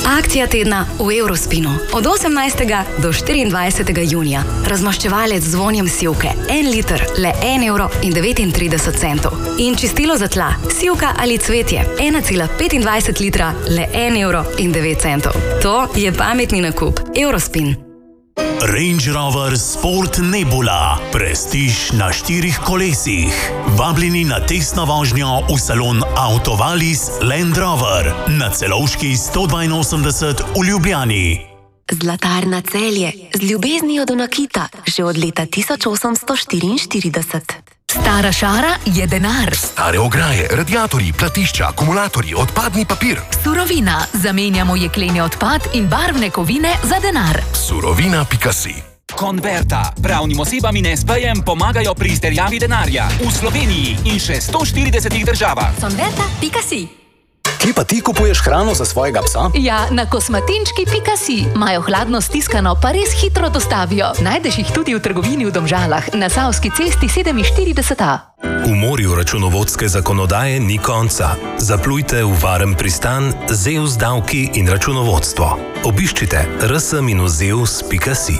Akcija tedna v Eurospinu. Od 18. do 24. junija. Razmaščevalec z vonjem sivke. 1 liter, le 1,39 €. In čistilo za tla, sivka ali cvetje. 1,25 litra, le 1,09 €. To je pametni nakup. Eurospin. Range Rover Sport Nebula. Prestiž na 4 kolesih. Vabljeni na testno vožnjo v salon Autovalis Land Rover na Celovški 182 v Ljubljani. Zlatarna Celje z ljubeznijo do nakita že od leta 1844. Stara šara je denar. Stare ograje, radiatorji, platišča, akumulatorji, odpadni papir. Surovina. Zamenjamo jekleni odpad in barvne kovine za denar. Surovina.si. Converta. Pravnim osebam in SP-jem pomagajo pri izterjavi denarja v Sloveniji in še 140 državah. Converta.si. Kje pa ti kupuješ hrano za svojega psa? Ja, na kosmatinčki.si. Imajo hladno stiskano, pa res hitro dostavijo. Najdeš jih tudi v trgovini v Domžalah, na Savski cesti 47A. V morju računovodske zakonodaje ni konca. Zaplujte v varen pristan Zeus davki in računovodstvo. Obiščite rs-zeus.si.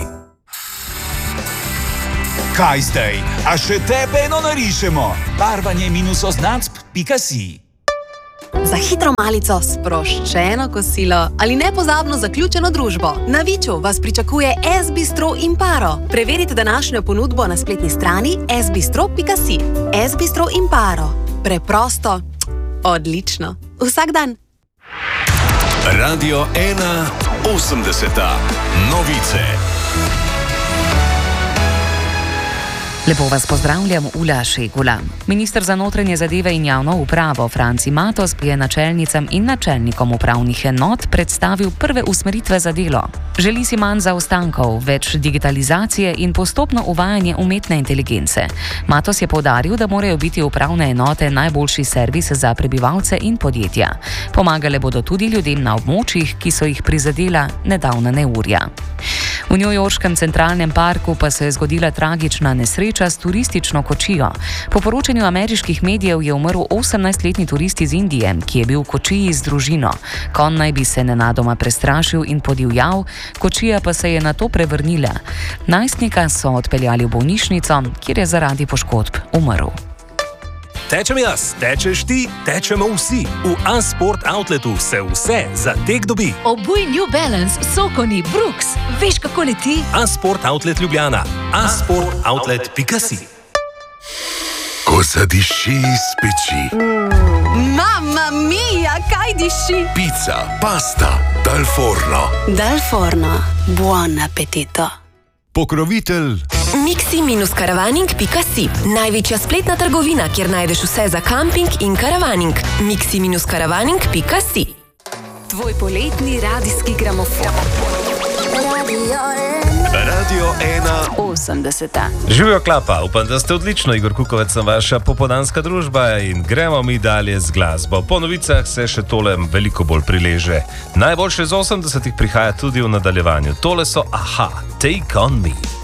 Kaj zdaj? A še tebe eno narišemo? barvanje-oznacb.si. Za hitro malico, sproščeno kosilo ali nepozabno zaključeno družbo. Na Viču vas pričakuje S-bistro Imparo. Preverite današnjo ponudbo na spletni strani sbistro.si. S-bistro Imparo. Preprosto, odlično. Vsak dan. Radio 1 80. Novice. Lepo vas pozdravljam, Ula Šegula. Minister za notranje zadeve in javno upravo Franci Matos je načelnicam in načelnikom upravnih enot predstavil prve usmeritve za delo. Želi si manj zaostankov, več digitalizacije in postopno uvajanje umetne inteligence. Matos je poudaril, da morajo biti upravne enote najboljši servis za prebivalce in podjetja. Pomagale bodo tudi ljudem na območjih, ki so jih prizadela nedavna neurja. V newyorškem centralnem parku pa se je zgodila tragična nesreča s turistično kočijo. Po poročanju ameriških medijev je umrl 18-letni turist iz Indije, ki je bil v kočiji z družino. Konj naj bi se nenadoma prestrašil in podivjal, kočija pa se je nato prevrnila. Najstnika so odpeljali v bolnišnico, kjer je zaradi poškodb umrl. Tečem jaz, tečeš ti, tečemo vsi. V A-Sport Outletu se vse za tek dobi. Obuj New Balance, Sokoni, Brooks. Veš, kako leti? A-Sport Outlet Ljubljana. A-sportoutlet.si. Ko zadiši iz peči. Mamma mia, kaj diši? Pica, pasta, dal forno. Dal forno, buon appetito. Pokrovitelj Mixi-karavaning.si. Največja spletna trgovina, kjer najdeš vse za kamping in karavaning. Mixi-karavaning.si. Tvoj poletni radijski gramofon. Radio 1 80. Živijo Klapa, upam, da ste odlično. Igor Kukovec sem vaša popoldanska družba in gremo mi dalje z glasbo. Po novicah se še tole veliko bolj prileže. Najboljše z 80-ih prihaja tudi v nadaljevanju. Tole so Aha, Take on Me.